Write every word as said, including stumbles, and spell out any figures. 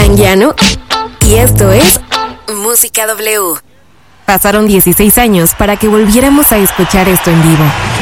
Anguiano y esto es Música W. Pasaron dieciséis años para que volviéramos a escuchar esto en vivo.